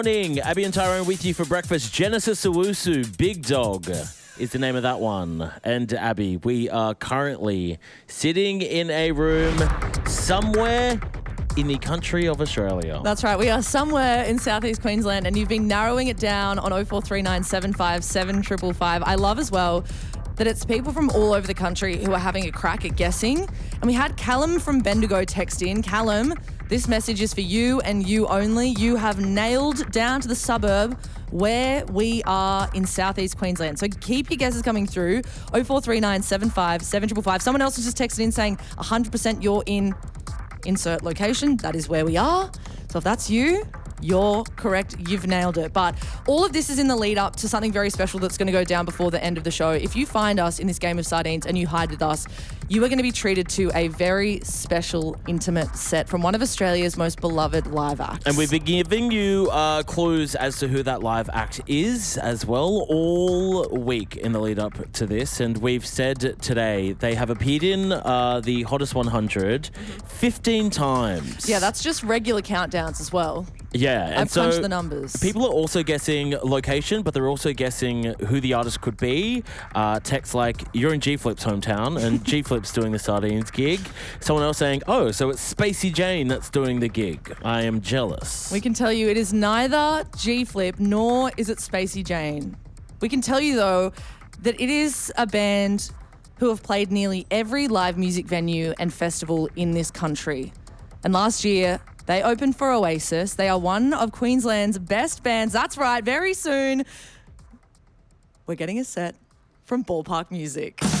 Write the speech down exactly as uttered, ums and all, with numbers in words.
Morning, Abby and Tyrone with you for breakfast. Genesis Owusu, Big Dog is the name of that one. And Abby, we are currently sitting in a room somewhere in the country of Australia. That's right. We are somewhere in southeast Queensland and you've been narrowing it down on oh four three nine seven five seven five five five. I love as well that it's people from all over the country who are having a crack at guessing. And we had Callum from Bendigo text in. Callum, this message is for you and you only. You have nailed down to the suburb where we are in southeast Queensland. So keep your guesses coming through. oh four three nine seven five seven five five. Someone else has just texted in saying one hundred percent you're in insert location. That is where we are. So if that's you, you're correct. You've nailed it. But all of this is in the lead up to something very special that's going to go down before the end of the show. If you find us in this game of sardines and you hide with us, you are going to be treated to a very special, intimate set from one of Australia's most beloved live acts. And we've been giving you uh, clues as to who that live act is as well all week in the lead up to this. And we've said today they have appeared in uh, the Hottest one hundred fifteen times. Yeah, that's just regular countdowns as well. Yeah, and I've so crunched the numbers. People are also guessing location, but they're also guessing who the artist could be. Uh, text like, you're in G-Flip's hometown, and G-Flip's doing the Sardines gig. Someone else saying, oh, so it's Spacey Jane that's doing the gig. I am jealous. We can tell you it is neither G-Flip nor is it Spacey Jane. We can tell you, though, that it is a band who have played nearly every live music venue and festival in this country. And last year, they opened for Oasis. They are one of Queensland's best bands. That's right, very soon, we're getting a set from Ballpark Music.